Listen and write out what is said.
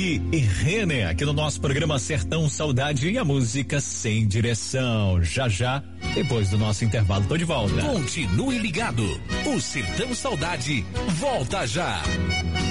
Eric e Renner aqui no nosso programa Sertão Saudade e a música Sem Direção. Já, depois do nosso intervalo, tô de volta. Continue ligado. O Sertão Saudade volta já.